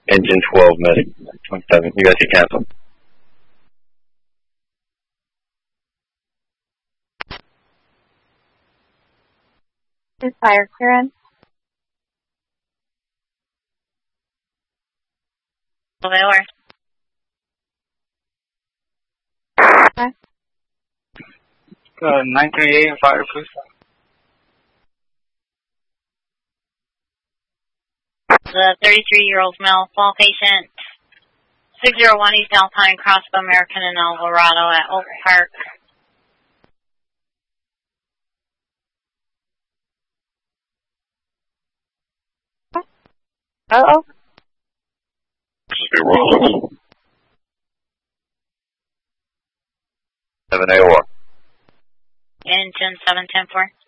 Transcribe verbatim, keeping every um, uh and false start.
Engine twelve, medic twenty-seven. You guys can cancel. Is fire clearance? Over. Okay. Uh, nine three eight, fire, please. The thirty-three-year-old male fall patient, six oh one East Alpine, cross of American and Alvarado at Oak Park. Uh-oh. seven A O R. Engine seven ten four.